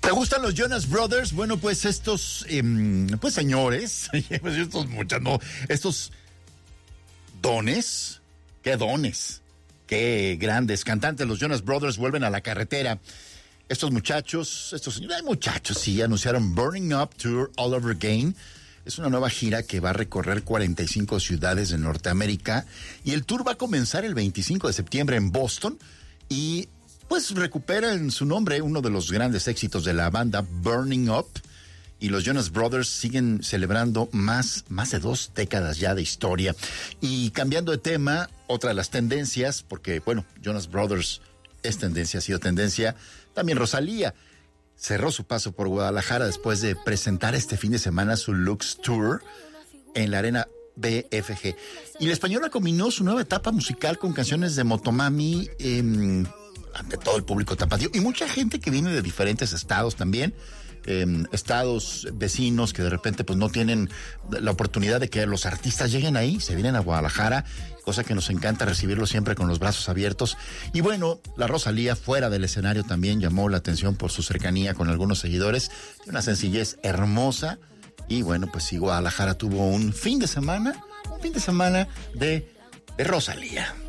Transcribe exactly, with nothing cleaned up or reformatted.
¿Te gustan los Jonas Brothers? Bueno, pues estos, eh, pues señores, pues estos muchachos, no, estos dones, qué dones, qué grandes cantantes, los Jonas Brothers vuelven a la carretera. Estos muchachos, estos señores, muchachos, sí, anunciaron Burning Up Tour All Over Again. Es una nueva gira que va a recorrer cuarenta y cinco ciudades de Norteamérica y el tour va a comenzar el veinticinco de septiembre en Boston y pues recupera en su nombre uno de los grandes éxitos de la banda, Burning Up, y los Jonas Brothers siguen celebrando más, más de dos décadas ya de historia. Y cambiando de tema, otra de las tendencias, porque bueno, Jonas Brothers es tendencia, ha sido tendencia, también Rosalía cerró su paso por Guadalajara después de presentar este fin de semana su Lux Tour en la Arena B F G. Y la española combinó su nueva etapa musical con canciones de Motomami, eh, ante todo el público tapatío y mucha gente que viene de diferentes estados también, eh, estados vecinos que de repente pues no tienen la oportunidad de que los artistas lleguen ahí, se vienen a Guadalajara, cosa que nos encanta recibirlos siempre con los brazos abiertos. Y bueno, la Rosalía fuera del escenario también llamó la atención por su cercanía con algunos seguidores, una sencillez hermosa. Y bueno, pues sí, Guadalajara tuvo un fin de semana, un fin de semana de, de Rosalía.